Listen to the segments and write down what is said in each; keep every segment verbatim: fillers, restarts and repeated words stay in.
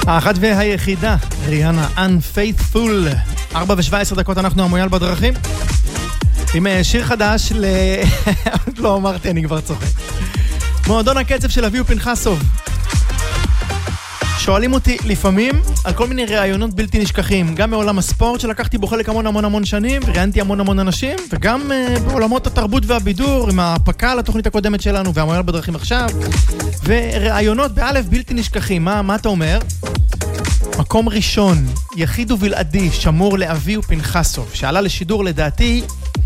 האחת והיחידה, ריאנה Unfaithful. ארבע ושבע עשרה דקות אנחנו המויאל בדרכים. עם שיר חדש ל... לא אמרתי, אני כבר צוחק. מועדון הקצב של אביהו פנחסוב. שואלים אותי לפעמים על כל מיני רעיונות בלתי נשכחים, גם מעולם הספורט שלקחתי בו חלק המון המון המון שנים, וראיינתי המון המון אנשים, וגם uh, בעולמות התרבות והבידור, עם ההפקה לתוכנית הקודמת שלנו, והמויאל בדרכים עכשיו, ורעיונות באלף בלתי נשכחים. מה, מה אתה אומר? מקום ראשון, יחיד ובלעדי, שמור לאביהו פנחסוב, שעלה לשידור לדעתי,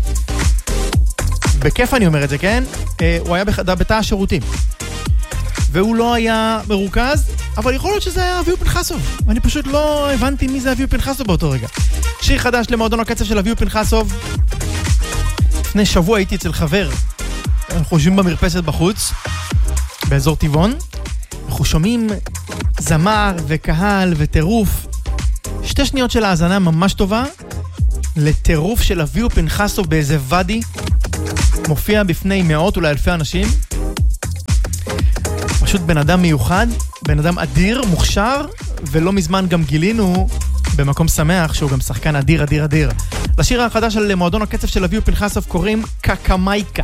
בכיף אני אומר את זה, כן? Uh, הוא היה בתא השירותים. והוא לא היה מרוכז, אבל יכול להיות שזה היה אביהו פנחסוב. ואני פשוט לא הבנתי מי זה אביהו פנחסוב באותו רגע. שיר חדש למועדון הקצב של אביהו פנחסוב. לפני שבוע הייתי אצל חבר. אנחנו חושבים במרפסת בחוץ, באזור טבעון. אנחנו שומעים זמר וקהל וטירוף. שתי שניות של האזנה ממש טובה, לטירוף של אביהו פנחסוב באיזה ודי. מופיע בפני מאות אולי אלפי אנשים. פשוט בן אדם מיוחד, בן אדם אדיר, מוכשר, ולא מזמן גם גילינו במקום שמח שהוא גם שחקן אדיר, אדיר, אדיר. לשיר החדש של מועדון הקצב של אביהו פנחסוב קוראים קקמייקה.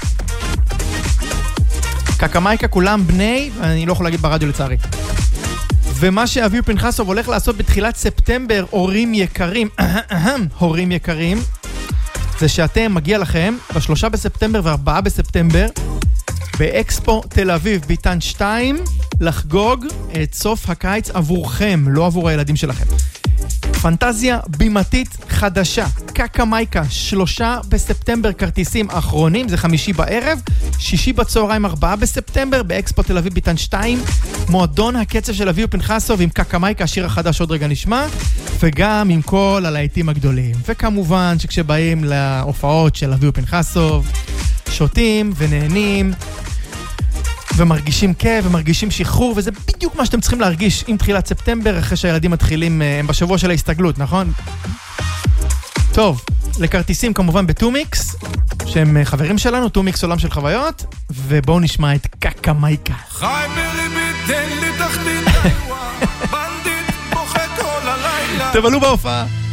קקמייקה כולם בני, אני לא יכול להגיד ברדיו לצערי. ומה שאביהו פנחסוב הולך לעשות בתחילת ספטמבר, הורים יקרים, הורים יקרים, זה שאתם מגיע לכם בשלושה בספטמבר וארבעה בספטמבר, באקספו תל אביב ביתן שתיים, לחגוג את סוף הקיץ עבורכם, לא עבור הילדים שלכם. פנטזיה בימתית חדשה, קקמייקה, שלושה בספטמבר, כרטיסים אחרונים, זה חמישי בערב, שישי בצהריים, ארבעה בספטמבר, באקספו תל אביב ביתן שתיים, מועדון הקצב של אביהו פנחסוב עם קקמייקה, השיר החדש עוד רגע נשמע, וגם עם כל הלהיטים הגדולים. וכמובן שכשבאים להופעות של אביהו פנחסוב, שותים ונהנים, ומרגישים כיף, ומרגישים שחרור, וזה בדיוק מה שאתם צריכים להרגיש עם תחילת ספטמבר, אחרי שהילדים מתחילים, הם בשבוע של ההסתגלות, נכון? טוב, לכרטיסים כמובן בטומיקס, שהם חברים שלנו, טומיקס עולם של חוויות, ובואו נשמע את קקמייקה. חי בריבית, תן לי תחתית, בנדית, בוכה כל הלילה. תבלו בהופעה.